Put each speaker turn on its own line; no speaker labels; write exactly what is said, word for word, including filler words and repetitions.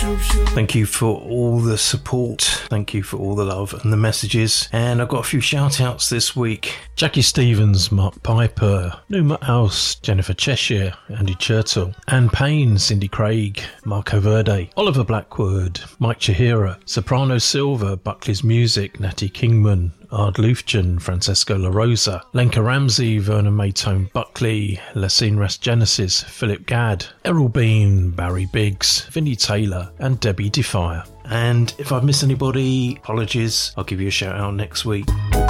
Thank you for all the support. Thank you for all the love and the messages. And I've got a few shout outs this week. Jackie Stevens, Mark Piper, Numa House, Jennifer Cheshire, Andy Churchill, Anne Payne, Cindy Craig, Marco Verde, Oliver Blackwood, Mike Chihira, Soprano Silver, Buckley's Music, Natty Kingman, Ard Lufchen, Francesco La Rosa, Lenka Ramsey, Vernon Maytone Buckley, Lessine Ras Genesis, Philip Gadd, Errol Bean, Barry Biggs, Vinnie Taylor and Debbie Defier. And if I've missed anybody, apologies, I'll give you a shout out next week.